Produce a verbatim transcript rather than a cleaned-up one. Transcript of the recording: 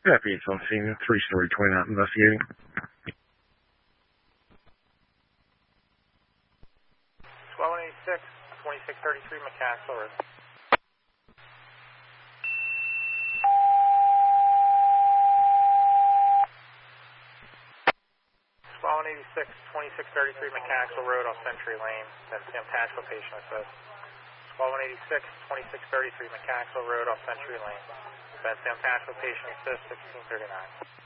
Happy it's on scene, three-story twin out investigating. twelve eighty-six, twenty-six thirty-three Mechanicsville Road. twelve eighty-six, twenty-six thirty-three Mechanicsville Road off Century Lane. That's Sam Tactical Patient Assist. twelve eighty-six, twenty-six thirty-three Mechanicsville Road off Century Lane. That's Sam Tactical Patient Assist, sixteen thirty-nine.